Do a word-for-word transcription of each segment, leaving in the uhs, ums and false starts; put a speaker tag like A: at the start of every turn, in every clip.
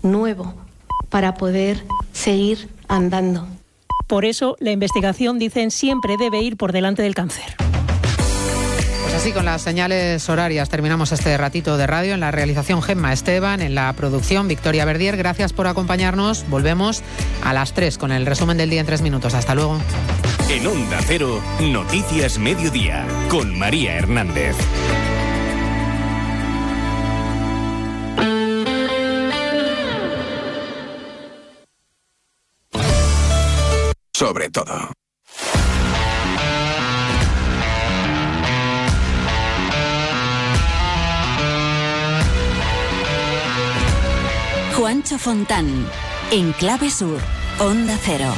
A: nuevo para poder seguir andando.
B: Por eso, la investigación, dicen, siempre debe ir por delante del cáncer.
C: Pues así, con las señales horarias, terminamos este ratito de radio. En la realización, Gemma Esteban, en la producción, Victoria Verdier. Gracias por acompañarnos. Volvemos a las tres con el resumen del día en tres minutos. Hasta luego.
D: En Onda Cero, Noticias Mediodía, con María Hernández. Sobre todo.
E: Juancho Fontán, en Clave Sur, Onda Cero.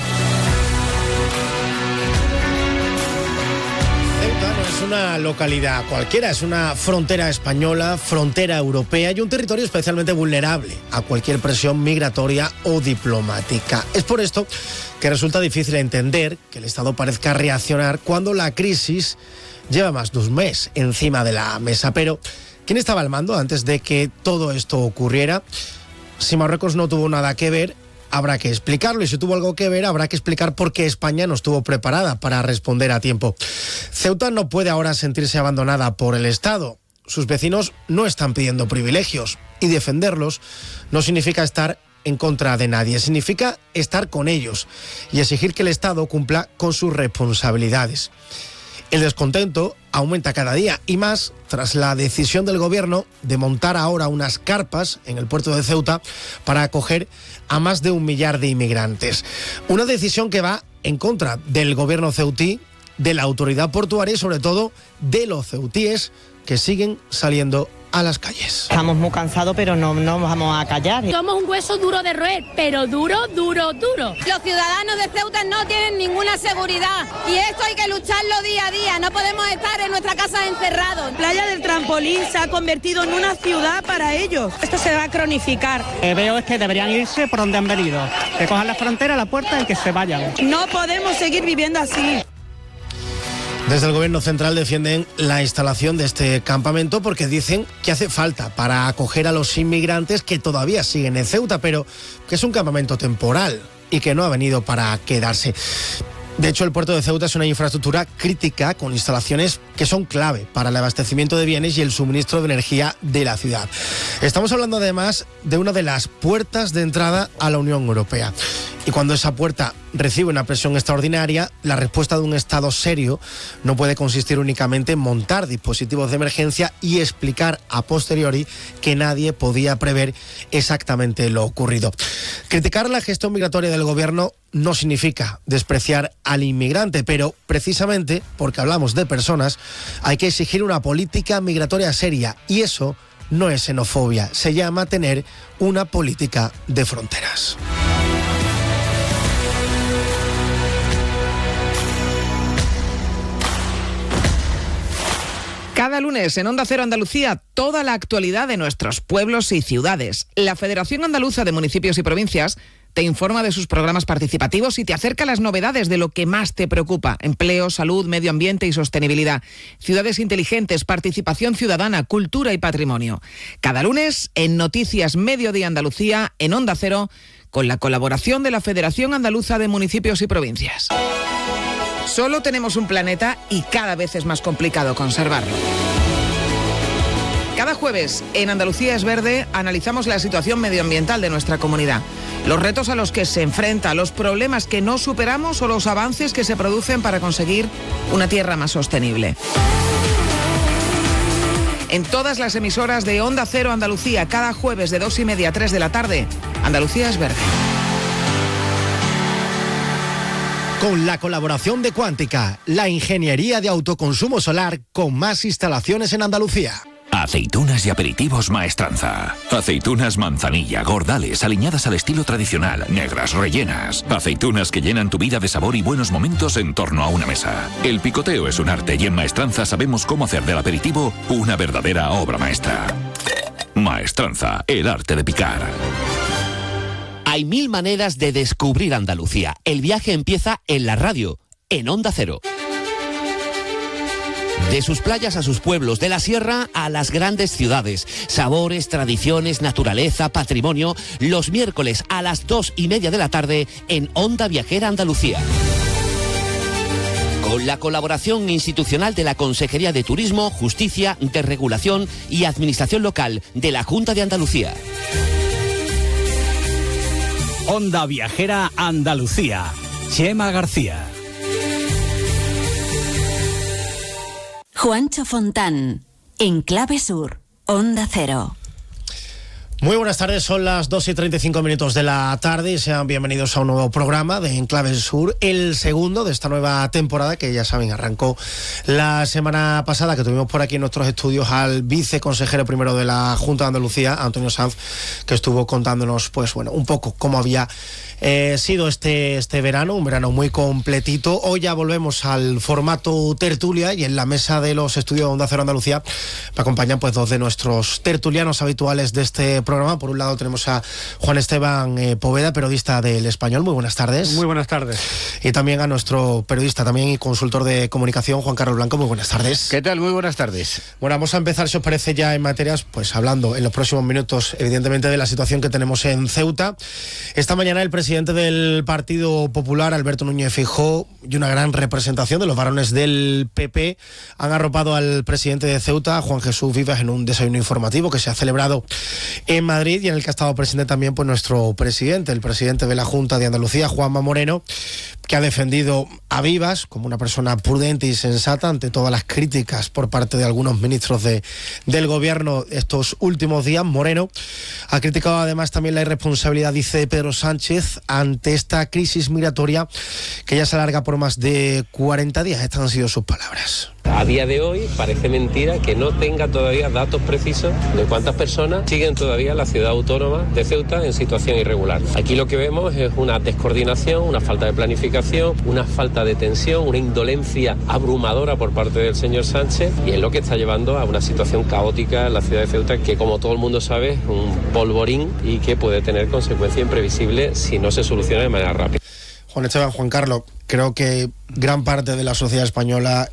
F: Ceuta no es una localidad cualquiera, es una frontera española, frontera europea y un territorio especialmente vulnerable a cualquier presión migratoria o diplomática. Es por esto que resulta difícil entender que el Estado parezca reaccionar cuando la crisis lleva más de un mes encima de la mesa. Pero, ¿quién estaba al mando antes de que todo esto ocurriera? Si Marruecos no tuvo nada que ver, habrá que explicarlo, y si tuvo algo que ver, habrá que explicar por qué España no estuvo preparada para responder a tiempo. Ceuta no puede ahora sentirse abandonada por el Estado. Sus vecinos no están pidiendo privilegios, y defenderlos no significa estar en contra de nadie, significa estar con ellos y exigir que el Estado cumpla con sus responsabilidades. El descontento aumenta cada día, y más tras la decisión del gobierno de montar ahora unas carpas en el puerto de Ceuta para acoger a más de un millar de inmigrantes. Una decisión que va en contra del gobierno ceutí, de la autoridad portuaria y sobre todo de los ceutíes que siguen saliendo a las calles.
G: Estamos muy cansados, pero no nos vamos a callar.
H: Somos un hueso duro de roer, pero duro, duro, duro.
I: Los ciudadanos de Ceuta no tienen ninguna seguridad y esto hay que lucharlo día a día. No podemos estar en nuestra casa encerrados.
G: Playa del Trampolín se ha convertido en una ciudad para ellos. Esto se va a cronificar.
J: Lo que veo es que deberían irse por donde han venido, que cojan la frontera, la puerta y que se vayan.
G: No podemos seguir viviendo así.
F: Desde el gobierno central defienden la instalación de este campamento porque dicen que hace falta para acoger a los inmigrantes que todavía siguen en Ceuta, pero que es un campamento temporal y que no ha venido para quedarse. De hecho, el puerto de Ceuta es una infraestructura crítica con instalaciones que son clave para el abastecimiento de bienes y el suministro de energía de la ciudad. Estamos hablando además de una de las puertas de entrada a la Unión Europea. Y cuando esa puerta recibe una presión extraordinaria, la respuesta de un Estado serio no puede consistir únicamente en montar dispositivos de emergencia y explicar a posteriori que nadie podía prever exactamente lo ocurrido. Criticar la gestión migratoria del gobierno no significa despreciar al inmigrante, pero precisamente porque hablamos de personas, hay que exigir una política migratoria seria, y eso no es xenofobia, se llama tener una política de fronteras.
K: Cada lunes en Onda Cero Andalucía, toda la actualidad de nuestros pueblos y ciudades. La Federación Andaluza de Municipios y Provincias te informa de sus programas participativos y te acerca las novedades de lo que más te preocupa: empleo, salud, medio ambiente y sostenibilidad, ciudades inteligentes, participación ciudadana, cultura y patrimonio. Cada lunes en Noticias Mediodía Andalucía, en Onda Cero, con la colaboración de la Federación Andaluza de Municipios y Provincias. Solo tenemos un planeta y cada vez es más complicado conservarlo. Cada jueves en Andalucía es Verde analizamos la situación medioambiental de nuestra comunidad, los retos a los que se enfrenta, los problemas que no superamos o los avances que se producen para conseguir una tierra más sostenible. En todas las emisoras de Onda Cero Andalucía, cada jueves de dos y media a tres de la tarde, Andalucía es Verde.
F: Con la colaboración de Cuántica, la ingeniería de autoconsumo solar con más instalaciones en Andalucía.
L: Aceitunas y aperitivos Maestranza. Aceitunas manzanilla, gordales, aliñadas al estilo tradicional, negras, rellenas. Aceitunas que llenan tu vida de sabor y buenos momentos en torno a una mesa. El picoteo es un arte y en Maestranza sabemos cómo hacer del aperitivo una verdadera obra maestra. Maestranza, el arte de picar.
M: Hay mil maneras de descubrir Andalucía. El viaje empieza en la radio, en Onda Cero. De sus playas a sus pueblos, de la sierra a las grandes ciudades. Sabores, tradiciones, naturaleza, patrimonio. Los miércoles a las dos y media de la tarde en Onda Viajera Andalucía. Con la colaboración institucional de la Consejería de Turismo, Justicia, Desregulación y Administración Local de la Junta de Andalucía.
N: Onda Viajera Andalucía. Chema García.
E: Juancho Fontán, en Clave Sur, Onda Cero.
F: Muy buenas tardes, son las dos y treinta y cinco minutos de la tarde y sean bienvenidos a un nuevo programa de Enclave Sur, el segundo de esta nueva temporada que ya saben arrancó la semana pasada, que tuvimos por aquí en nuestros estudios al viceconsejero primero de la Junta de Andalucía, Antonio Sanz, que estuvo contándonos pues bueno un poco cómo había eh, sido este, este verano, un verano muy completito. Hoy ya volvemos al formato tertulia y en la mesa de los estudios de Onda Cero Andalucía me acompañan pues dos de nuestros tertulianos habituales de este programa. Por un lado tenemos a Juan Esteban eh, Poveda, periodista del Español. Muy buenas tardes.
O: Muy buenas tardes.
F: Y también a nuestro periodista también y consultor de comunicación, Juan Carlos Blanco. Muy buenas tardes.
O: ¿Qué tal? Muy buenas tardes.
F: Bueno, vamos a empezar, si os parece, ya en materias, pues hablando en los próximos minutos, evidentemente, de la situación que tenemos en Ceuta. Esta mañana el presidente del Partido Popular, Alberto Núñez Feijóo, y una gran representación de los varones del P P han arropado al presidente de Ceuta, Juan Jesús Vivas, en un desayuno informativo que se ha celebrado en Madrid y en el que ha estado presente también pues nuestro presidente, el presidente de la Junta de Andalucía, Juanma Moreno, que ha defendido a Vivas como una persona prudente y sensata ante todas las críticas por parte de algunos ministros de, del gobierno estos últimos días. Moreno ha criticado además también la irresponsabilidad, dice, de Pedro Sánchez ante esta crisis migratoria que ya se alarga por más de cuarenta días. Estas han sido sus palabras.
P: A día de hoy parece mentira que no tenga todavía datos precisos de cuántas personas siguen todavía la ciudad autónoma de Ceuta en situación irregular. Aquí lo que vemos es una descoordinación, una falta de planificación, una falta de tensión, una indolencia abrumadora por parte del señor Sánchez, y es lo que está llevando a una situación caótica en la ciudad de Ceuta que, como todo el mundo sabe, es un polvorín y que puede tener consecuencias imprevisibles si no se soluciona de manera rápida.
F: Juan Esteban, Juan Carlos, creo que gran parte de la sociedad española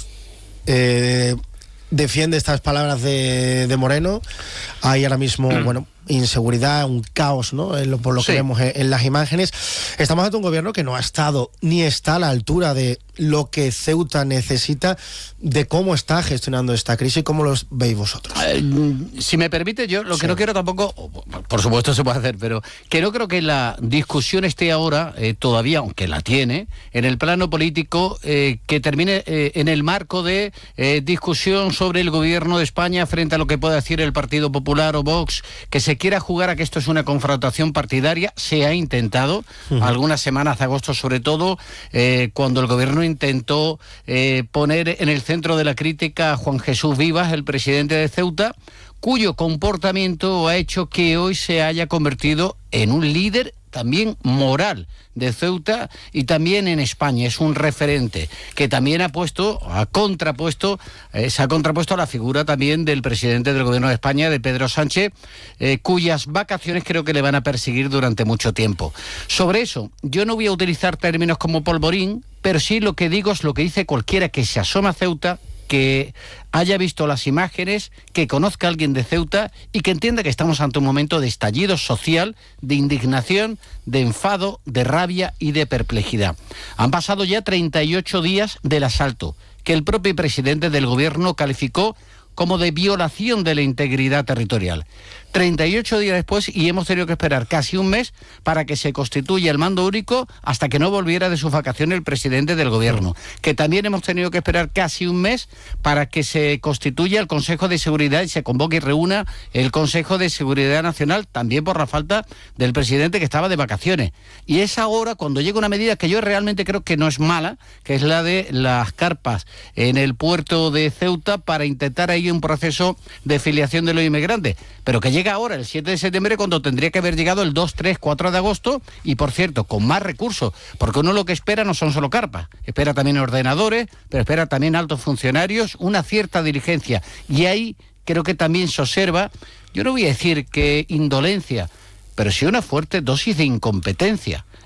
F: Eh, defiende estas palabras de, de Moreno. Hay ahora mismo, bueno, inseguridad, un caos, ¿no? Por lo que sí vemos en, en las imágenes. Estamos ante un gobierno que no ha estado ni está a la altura de lo que Ceuta necesita, de cómo está gestionando esta crisis. ¿Cómo lo veis vosotros?
O: Eh, si me permite, yo lo que sí. no quiero tampoco, por supuesto se puede hacer, pero que no creo que la discusión esté ahora, eh, todavía, aunque la tiene, en el plano político, eh, que termine eh, en el marco de eh, discusión sobre el gobierno de España frente a lo que pueda decir el Partido Popular o Vox, que se quiera jugar a que esto es una confrontación partidaria. Se ha intentado, uh-huh. algunas semanas de agosto sobre todo, eh, cuando el gobierno intentó eh, poner en el centro de la crítica a Juan Jesús Vivas, el presidente de Ceuta, cuyo comportamiento ha hecho que hoy se haya convertido en un líder también moral de Ceuta y también en España. Es un referente que también ha puesto, ha contrapuesto, eh, se ha contrapuesto a la figura también del presidente del gobierno de España, de Pedro Sánchez, eh, cuyas vacaciones creo que le van a perseguir durante mucho tiempo. Sobre eso, yo no voy a utilizar términos como polvorín, pero sí lo que digo es lo que dice cualquiera que se asoma a Ceuta, que haya visto las imágenes, que conozca a alguien de Ceuta y que entienda que estamos ante un momento de estallido social, de indignación, de enfado, de rabia y de perplejidad. Han pasado ya treinta y ocho días del asalto, que el propio presidente del gobierno calificó como de violación de la integridad territorial. treinta y ocho días después, y hemos tenido que esperar casi un mes para que se constituya el mando único hasta que no volviera de sus vacaciones el presidente del gobierno. Que también hemos tenido que esperar casi un mes para que se constituya el Consejo de Seguridad y se convoque y reúna el Consejo de Seguridad Nacional, también por la falta del presidente que estaba de vacaciones. Y es ahora cuando llega una medida que yo realmente creo que no es mala, que es la de las carpas en el puerto de Ceuta para intentar ahí un proceso de filiación de los inmigrantes, pero que llega ahora, el siete de septiembre, cuando tendría que haber llegado el dos, tres, cuatro de agosto, y por cierto, con más recursos, porque uno lo que espera no son solo carpas, espera también ordenadores, pero espera también altos funcionarios, una cierta diligencia, y ahí creo que también se observa, yo no voy a decir que indolencia, pero sí una fuerte dosis de incompetencia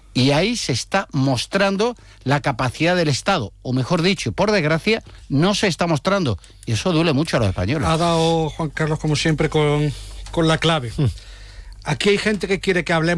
O: Y ahí se está mostrando la capacidad del Estado, o mejor dicho, por desgracia, no se está mostrando. Y eso duele mucho a los españoles.
Q: Ha dado Juan Carlos, como siempre, con, con la clave. Aquí hay gente que quiere que hablemos